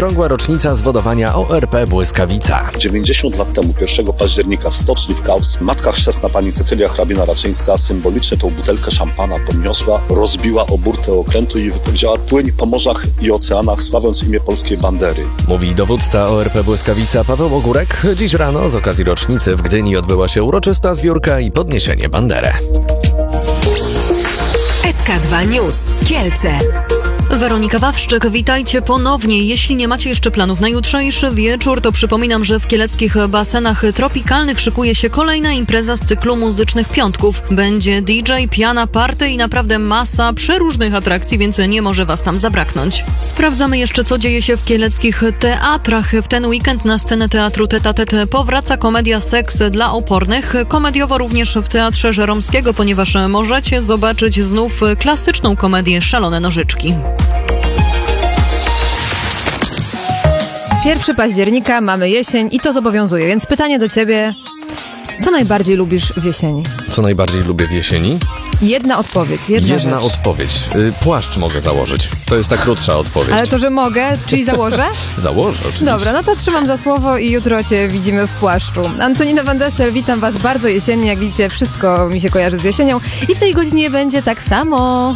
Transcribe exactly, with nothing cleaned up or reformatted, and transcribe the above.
okrągła rocznica zwodowania O R P Błyskawica. dziewięćdziesiąt lat temu, pierwszego października w stoczni w Kaws, matka chrzestna pani Cecylia Hrabina-Raczyńska symbolicznie tą butelkę szampana podniosła, rozbiła o burtę okrętu i wypowiedziała: płyń po morzach i oceanach, sławiąc imię polskiej bandery. Mówi dowódca O R P Błyskawica Paweł Ogórek. Dziś rano z okazji rocznicy w Gdyni odbyła się uroczysta zbiórka i podniesienie bandery. S K dwa News Kielce. Weronika Wawszczyk, witajcie ponownie. Jeśli nie macie jeszcze planów na jutrzejszy wieczór, to przypominam, że w kieleckich basenach tropikalnych szykuje się kolejna impreza z cyklu muzycznych piątków. Będzie D J, piana, party i naprawdę masa przeróżnych atrakcji, więc nie może was tam zabraknąć. Sprawdzamy jeszcze, co dzieje się w kieleckich teatrach. W ten weekend na scenę teatru Tete a Tete powraca komedia Seks dla opornych. Komediowo również w Teatrze Żeromskiego, ponieważ możecie zobaczyć znów klasyczną komedię Szalone nożyczki. pierwszego października mamy jesień i to zobowiązuje, więc pytanie do ciebie, co najbardziej lubisz w jesieni? Co najbardziej lubię w jesieni? Jedna odpowiedź, jedna, Jedna rzecz. odpowiedź. Y, płaszcz mogę założyć. To jest ta krótsza odpowiedź. Ale to, że mogę, czyli założę? Założę, oczywiście. Dobra, no to trzymam za słowo i jutro cię widzimy w płaszczu. Antonina Van Dessel, witam was bardzo jesiennie. Jak widzicie, wszystko mi się kojarzy z jesienią i w tej godzinie będzie tak samo.